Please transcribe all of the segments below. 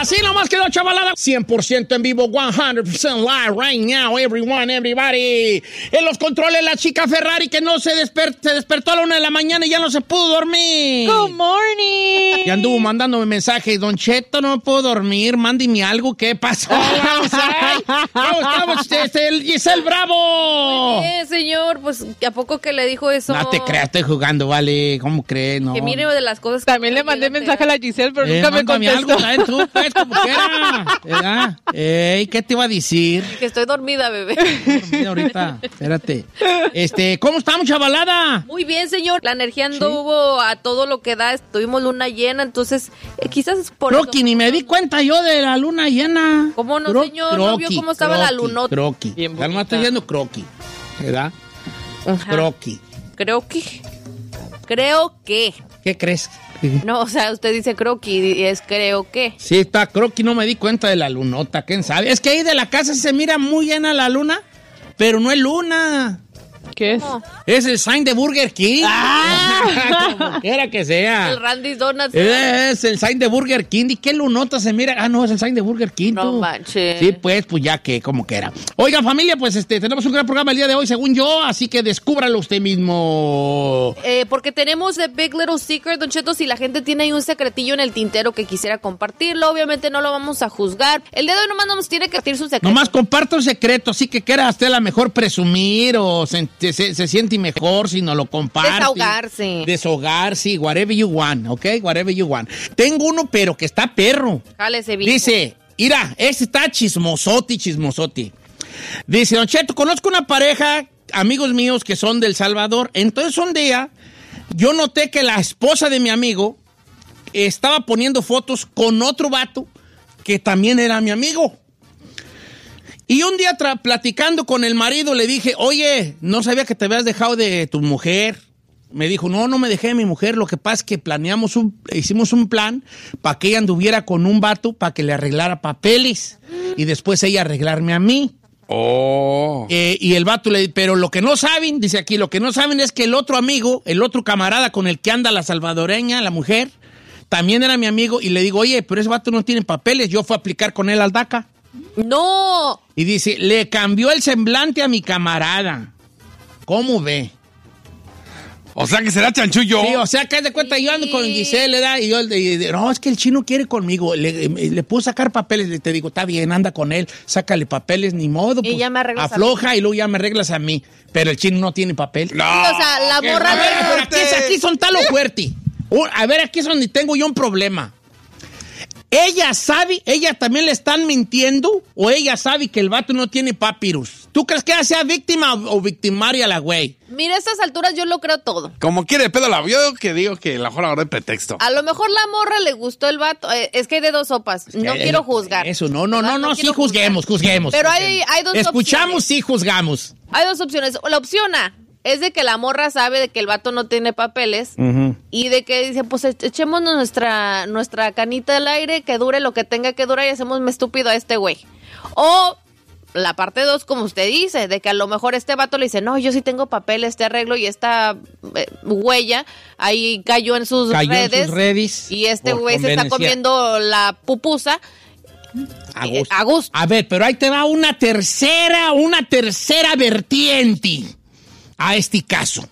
Así nomás quedó, chavalada. 100% en vivo, 100% live right now, everyone, everybody. En los controles, la chica Ferrari que no se despertó a la 1 de la mañana y ya no se pudo dormir. Good morning. Y anduvo mandándome mensajes. Don Cheto, no me puedo dormir. Mándeme algo. ¿Qué pasó? ¿Cómo estamos? Giselle Bravo. Muy bien, señor. Pues, ¿a poco que le dijo eso? No te creas, estoy jugando, vale. ¿Cómo crees? No. Que mire de las cosas. También le mandé mensaje a la Giselle, pero nunca me contestó. Algo, ¿sabes? Tú, pues, como quiera. ¿Verdad? ¿Qué te iba a decir? Que estoy dormida, bebé. Estoy dormida ahorita. Espérate. ¿Cómo estamos, chavalada? Muy bien, señor. La energía anduvo a todo lo que da. Tuvimos luna llena, entonces quizás por Croqui, eso. ni me di cuenta yo de la luna llena. ¿Cómo no, señor? ¿No vio cómo estaba la lunota? Croqui. Ya no estoy diciendo croqui. ¿Verdad? Ajá. Croqui. Creo que. ¿Qué crees? No, o sea, usted dice croqui y es creo que. Sí, está croqui, no me di cuenta de la lunota, ¿quién sabe? Es que ahí de la casa se mira muy llena la luna, pero no es luna. ¿Qué es? No. Es el sign de Burger King. Como quiera que sea. El Randy's Donuts. Es el sign de Burger King. ¿Y qué lunota se mira? No, es el sign de Burger King. No tú. manches. Sí, pues ya que, como que era. Oiga, familia, pues tenemos un gran programa el día de hoy, según yo, así que descúbralo usted mismo. Porque tenemos The Big Little Secret, Don Cheto, si la gente tiene ahí un secretillo en el tintero que quisiera compartirlo, obviamente no lo vamos a juzgar. El día de hoy nomás nos tiene que decir su secreto. Nomás comparta un secreto, así que quiera usted la mejor presumir o se siente mejor si no lo comparte. Desahogarse, whatever you want, ¿ok? Whatever you want. Tengo uno, pero que está perro. Jálese bien. Dice, mira, este está chismosote. Dice, Don Cheto, conozco una pareja, amigos míos que son del Salvador. Entonces un día yo noté que la esposa de mi amigo estaba poniendo fotos con otro vato que también era mi amigo. Y un día platicando con el marido le dije, oye, no sabía que te habías dejado de tu mujer. Me dijo, no me dejé de mi mujer, lo que pasa es que hicimos un plan para que ella anduviera con un vato para que le arreglara papeles y después ella arreglarme a mí. Oh. Y el vato pero lo que no saben, dice aquí, lo que no saben es que el otro amigo, el otro camarada con el que anda la salvadoreña, la mujer, también era mi amigo y le digo, oye, pero ese vato no tiene papeles, yo fui a aplicar con él al DACA. ¡No! Y dice, le cambió el semblante a mi camarada. ¿Cómo ve? O sea que será chanchullo. Sí, o sea que haz de cuenta, yo ando con Giselle, ¿verdad? Y yo no, es que el chino quiere conmigo. Le puedo sacar papeles, le te digo, está bien, anda con él, sácale papeles, ni modo. Pues, y ya me arreglas afloja y luego ya me arreglas a mí. Pero el chino no tiene papel. No. Sí, o sea, la morra... A ver, pero aquí son talo fuerte. A ver, aquí es donde tengo yo un problema. ¿Ella sabe, ella también le están mintiendo o ella sabe que el vato no tiene papyrus? ¿Tú crees que ella sea víctima o victimaria la güey? Mira, a estas alturas yo lo creo todo. Como quiere pedo la yo que digo que la mejor agarré pretexto. A lo mejor la morra le gustó el vato. Es que hay de dos sopas. No quiero juzgar. Eso, no, sí juzguemos. Pero hay dos opciones. Escuchamos, sí juzgamos. Hay dos opciones. La opción A es de que la morra sabe de que el vato no tiene papeles y de que dice, pues echemos nuestra canita al aire, que dure lo que tenga que durar y hacemos estúpido a este güey. O la parte 2, como usted dice, de que a lo mejor este vato le dice, no, yo sí tengo papeles, te arreglo, y esta huella ahí cayó en sus redes. Y este güey se está comiendo la pupusa. A gusto. A ver, pero ahí te va una tercera vertiente a este caso.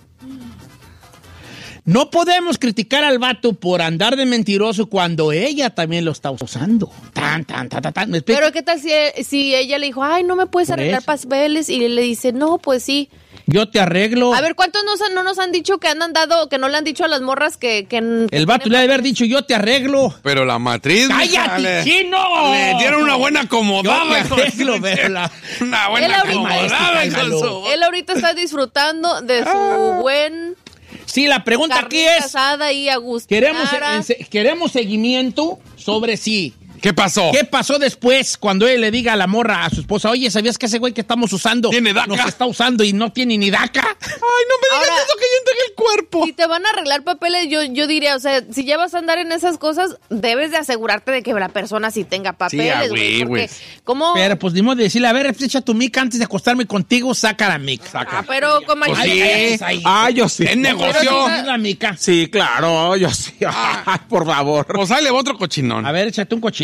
No podemos criticar al vato por andar de mentiroso cuando ella también lo está usando. ¿Me explico? Pero ¿qué tal si ella le dijo, ay, no me puedes arreglar papeles? Y le dice, no, pues sí. Yo te arreglo. A ver, ¿cuántos no nos han dicho que que no le han dicho a las morras que el vato le ha de haber dicho, yo te arreglo. Pero la matriz... ¡Cállate, chino! Le dieron una buena acomodada. Yo te arreglo, una buena acomodada. Él ahorita está disfrutando de su buen... Sí, la pregunta aquí es... Asada y a gusto. Queremos seguimiento sobre sí. ¿Qué pasó? ¿Qué pasó después cuando él le diga a la morra, a su esposa, oye, ¿sabías que ese güey que estamos usando tiene DACA? Nos está usando y no tiene ni DACA? Ay, no me digas eso, que yo entregué el cuerpo. Si te van a arreglar papeles, yo diría, o sea, si ya vas a andar en esas cosas, debes de asegurarte de que la persona sí tenga papeles, güey. Porque, ¿cómo? Pero pues ni modo de decirle, a ver, echa tu mic antes de acostarme contigo, saca la mic. Pero como pues sí. Yo sí. En negocio. La mica. Sí, claro, yo sí. Ay, por favor. Pues ahí le va otro cochinón. A ver, échate un cochinón.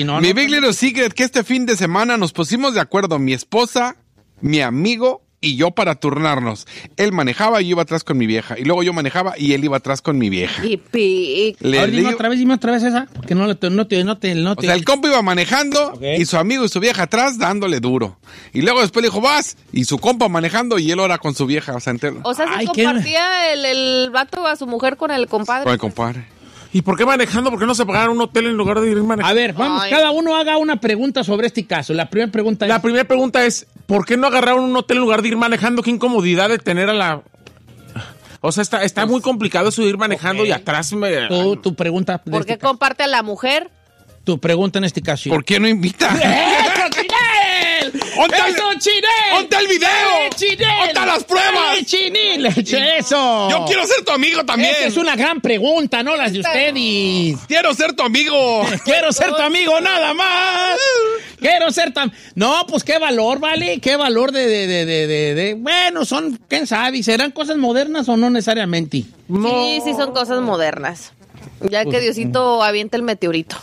no. Mi Big Little Secret, que este fin de semana nos pusimos de acuerdo, mi esposa, mi amigo y yo para turnarnos. Él manejaba y yo iba atrás con mi vieja. Y luego yo manejaba y él iba atrás con mi vieja. Y pic. Ahora dime otra vez esa, porque no te. O sea, el compa iba manejando y su amigo y su vieja atrás dándole duro. Y luego después le dijo, vas, y su compa manejando y él ahora con su vieja. O sea, se compartía el vato a su mujer con el compadre. Con el compadre. ¿Y por qué manejando? ¿Por qué no se pagaron un hotel en lugar de ir manejando? A ver, vamos, cada uno haga una pregunta sobre este caso. La primera pregunta es, ¿por qué no agarraron un hotel en lugar de ir manejando? Qué incomodidad de tener a la... O sea, está muy complicado eso de ir manejando y atrás me... Tu pregunta. ¿Por qué comparte a la mujer? Tu pregunta en este caso. ¿Por qué no invita? ¡Eso, Chinel! ¡Eso, Chinel! ¡Ponte el video! ¡Chinel! ¡Ponte las pruebas! ¡Chinel! ¡Eso! Yo quiero ser tu amigo también. Esa es una gran pregunta, no las de ustedes. Quiero ser tu amigo. Quiero ser tu amigo, nada más. Quiero ser tan... No, pues qué valor, ¿vale? Qué valor de... Bueno, son, quién sabe, ¿serán cosas modernas o no necesariamente? No. Sí, son cosas modernas. Ya que Diosito avienta el meteorito.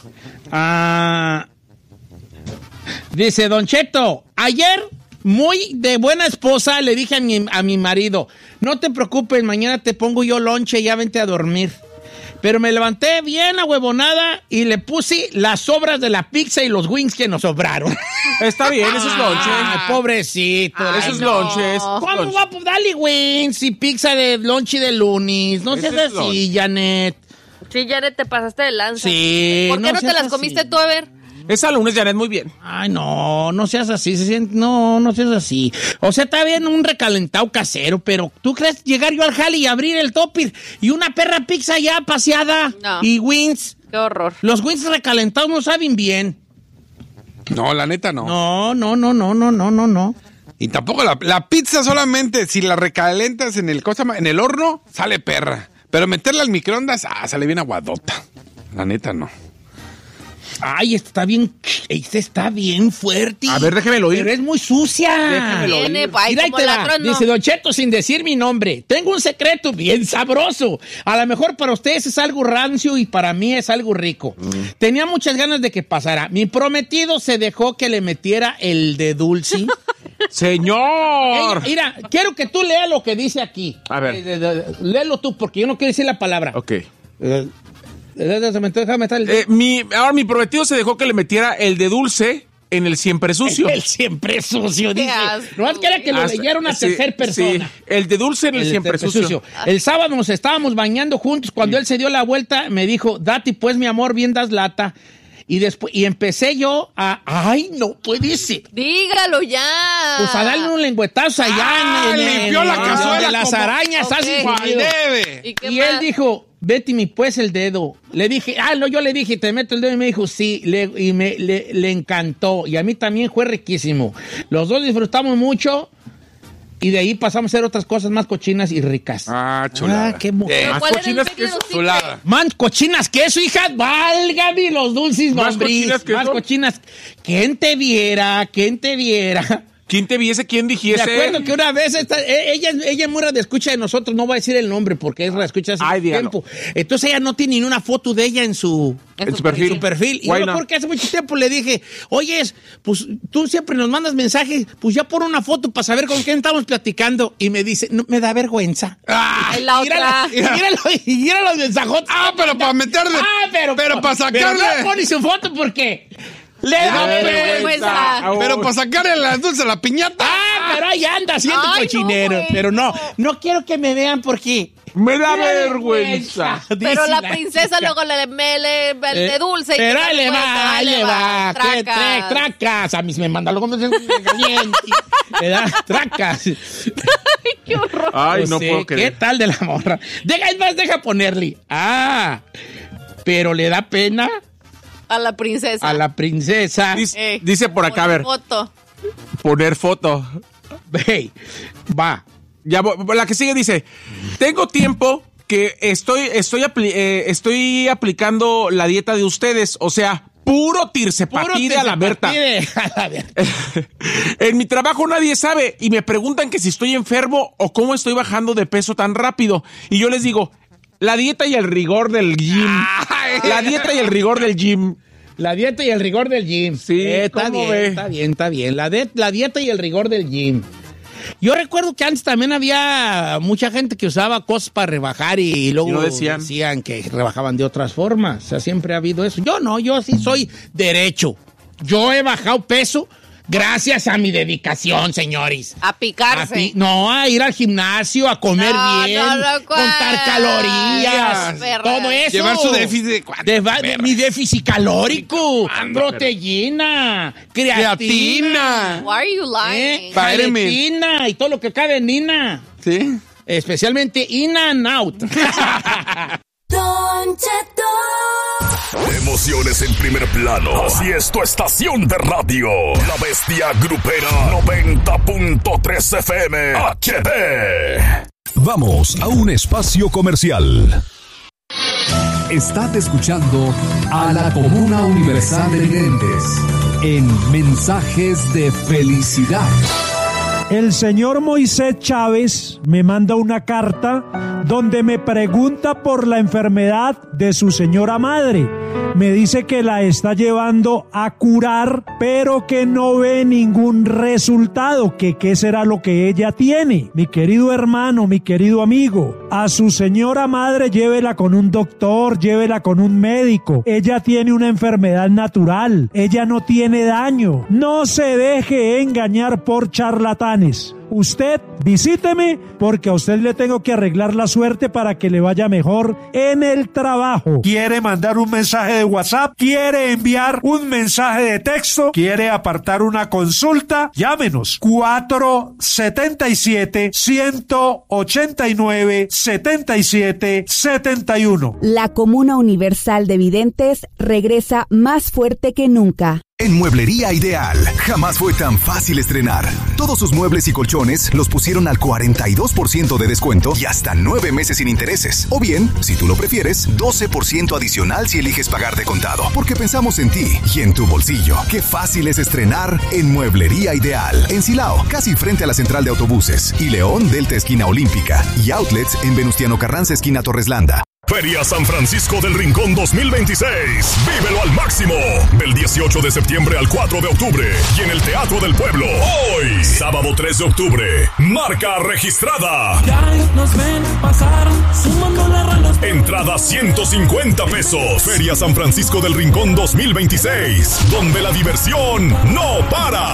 Dice Don Cheto, ayer, muy de buena esposa, le dije a mi marido, no te preocupes, mañana te pongo yo lonche y ya vente a dormir. Pero me levanté bien ahuevonada y le puse las sobras de la pizza y los wings que nos sobraron. Está bien, eso es lonche. Ay, pobrecito. Eso es lonche. ¿Cómo va a darle wings y pizza de lonche de lunes? No seas así, Janet. Sí, Janet, te pasaste de lanza. Sí. ¿Por qué no te las comiste tú, a ver? Esa lunes, Janet, muy bien. Ay, no seas así, no seas así. O sea, está bien un recalentado casero, pero ¿tú crees llegar yo al jale y abrir el topper y una perra pizza ya paseada? No. Y wings? Qué horror. Los wings recalentados no saben bien. No, la neta no. No. Y tampoco la pizza solamente, si la recalentas en el horno, sale perra. Pero meterla al microondas, sale bien aguadota. La neta no. Ay, está bien fuerte. A ver, déjemelo oír. Pero es muy sucia. Déjemelo oír. Viene, ay, Mira, ahí como te va. ladrón, no. Dice Don Cheto, sin decir mi nombre, tengo un secreto bien sabroso. A lo mejor para ustedes es algo rancio y para mí es algo rico. Tenía muchas ganas de que pasara. Mi prometido se dejó que le metiera el de dulce. ¡Señor! Mira, quiero que tú leas lo que dice aquí. A ver. Léelo tú, porque yo no quiero decir la palabra. Ok. Déjame estar Ahora mi prometido se dejó que le metiera el de dulce en el siempre sucio. El siempre sucio, dice. asco, No es que era que lo leyera una tercera persona. Sí, el de dulce en el siempre sucio. El sábado nos estábamos bañando juntos. Cuando él se dio la vuelta, me dijo, date pues, mi amor, bien das lata. Y empecé yo a... ¡Ay, no puede ser! Dígalo ya. Pues a darle un lengüetazo allá limpió la cazuela de las como- arañas. Ok. Hace ¡Cuál sonido. debe! ¿Y qué Y más? él dijo, vete mi pues el dedo. Le dije, no, yo le dije, te meto el dedo. Y me dijo, sí, le encantó. Y a mí también fue riquísimo. Los dos disfrutamos mucho. Y de ahí pasamos a hacer otras cosas más cochinas y ricas. Chulada. Qué mujer. ¿Pero Más cuál era el cochinas Big que Little eso, Secret? Chulada. Man, cochinas que eso, hija, válgame los dulces, Más nombres. cochinas que Más eso. cochinas. ¿Quién te viera? ¿Quién te viese? ¿Quién dijese? Me acuerdo que una vez ella es muy escucha de nosotros, no voy a decir el nombre porque es escucha hace Ay, mucho dígalo. tiempo. Entonces ella no tiene ni una foto de ella en su perfil. Y yo Why not? porque hace mucho tiempo le dije, oye, pues tú siempre nos mandas mensajes, pues ya pon una foto para saber con quién estamos platicando. Y me dice, no, me da vergüenza. Ay, la otra. Mira los mensajotes. Pero para meterle. Pero para sacarle. Pero no pone su foto porque le da vergüenza. Pero para sacarle las dulces a la piñata. Pero ahí anda haciendo Ay, no, cochinero. güey, Pero no quiero que me vean porque... Me da vergüenza. Pero Dice la princesa luego le de dulce. Pero y ahí le va, ahí le va. Tracas. Tracas. A mí me manda luego me caliente. Le da tracas. Ay, qué horror. Ay, Pues no sí, puedo ¿qué creer. tal de la morra? Deja ponerle. Pero le da pena A la princesa. a la princesa. Dice por acá, a ver, Foto. poner foto. Hey, va. Ya, la que sigue dice, tengo tiempo que estoy aplicando la dieta de ustedes, o sea, puro tirsepatide a la Berta. En mi trabajo nadie sabe y me preguntan que si estoy enfermo o cómo estoy bajando de peso tan rápido. Y yo les digo, la dieta y el rigor del gym. La dieta y el rigor del gym. La dieta y el rigor del gym. Sí, está ¿cómo bien, ve? está bien. La dieta y el rigor del gym. Yo recuerdo que antes también había mucha gente que usaba cosas para rebajar y luego ¿Y no decían? decían que rebajaban de otras formas. O sea, siempre ha habido eso. Yo no, yo sí soy derecho. Yo he bajado peso gracias a mi dedicación, señores. A picarse. A ir al gimnasio, a comer bien, contar calorías, perra. todo eso. Llevar su déficit de cuánto, mi déficit calórico, proteína, creatina, Why are you lying? creatina y todo lo que cabe en Nina. ¿Sí? Especialmente In and Out. Don Cheto. Emociones en primer plano. Así es tu estación de radio. La Bestia Grupera 90.3 FM HD. Vamos a un espacio comercial. Estás escuchando a la Comuna Universal de Videntes en Mensajes de Felicidad. El señor Moisés Chávez me manda una carta donde me pregunta por la enfermedad de su señora madre. Me dice que la está llevando a curar, pero que no ve ningún resultado, que qué será lo que ella tiene. Mi querido hermano, mi querido amigo, a su señora madre llévela con un doctor, llévela con un médico. Ella tiene una enfermedad natural, ella no tiene daño. No se deje engañar por charlatanes. Usted visíteme porque a usted le tengo que arreglar la suerte para que le vaya mejor en el trabajo. ¿Quiere mandar un mensaje de WhatsApp? ¿Quiere enviar un mensaje de texto? ¿Quiere apartar una consulta? Llámenos 477-189-7771. La Comuna Universal de Videntes regresa más fuerte que nunca. En Mueblería Ideal, jamás fue tan fácil estrenar. Todos sus muebles y colchones los pusieron al 42% de descuento y hasta 9 meses sin intereses. O bien, si tú lo prefieres, 12% adicional si eliges pagar de contado. Porque pensamos en ti y en tu bolsillo. Qué fácil es estrenar en Mueblería Ideal. En Silao, casi frente a la central de autobuses. Y León, Delta esquina Olímpica. Y outlets en Venustiano Carranza esquina Torreslanda. Feria San Francisco del Rincón 2026. Vívelo al máximo. Del 18 de septiembre al 4 de octubre. Y en el Teatro del Pueblo. Hoy, sábado 3 de octubre. Marca registrada. Nos ven pasar, sumando la rana. Entrada 150 pesos. Feria San Francisco del Rincón 2026. Donde la diversión no para.